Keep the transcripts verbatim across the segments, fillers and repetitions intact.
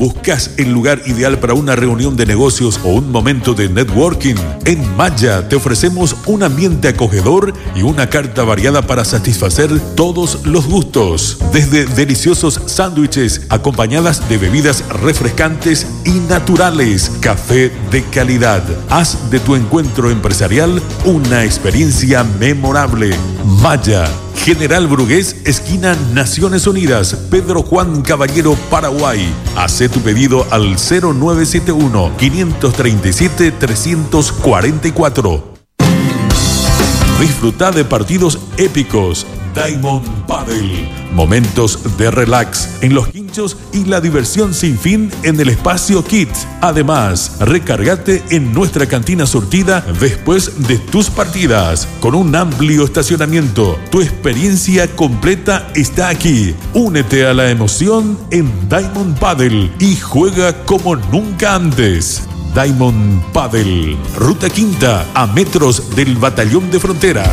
¿Buscas el lugar ideal para una reunión de negocios o un momento de networking? En Maya te ofrecemos un ambiente acogedor y una carta variada para satisfacer todos los gustos. Desde deliciosos sándwiches acompañadas de bebidas refrescantes y naturales. Café de calidad. Haz de tu encuentro empresarial una experiencia memorable. Maya. General Brugués, esquina Naciones Unidas, Pedro Juan Caballero, Paraguay. Haz tu pedido al cero nueve siete uno, cinco tres siete, tres cuatro cuatro. Disfruta de partidos épicos. Diamond Paddle. Momentos de relax en los hinchos y la diversión sin fin en el espacio Kids. Además, recárgate en nuestra cantina surtida después de tus partidas. Con un amplio estacionamiento, tu experiencia completa está aquí. Únete a la emoción en Diamond Paddle y juega como nunca antes. Diamond Paddle. Ruta Quinta, a metros del Batallón de Frontera.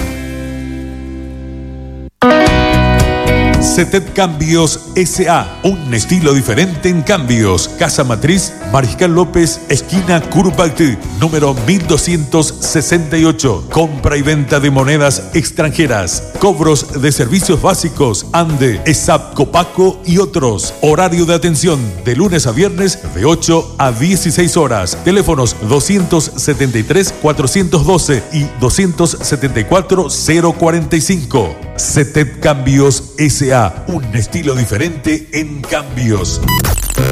Setet Cambios S A, un estilo diferente en cambios. Casa Matriz, Mariscal López, esquina Curupaytí, número mil doscientos sesenta y ocho. Compra y venta de monedas extranjeras, cobros de servicios básicos, ANDE, ESAP, Copaco y otros. Horario de atención de lunes a viernes de ocho a dieciséis horas. Teléfonos doscientos setenta y tres, cuatrocientos doce y doscientos setenta y cuatro, cero cuarenta y cinco. Setet Cambios S A, un estilo diferente en cambios.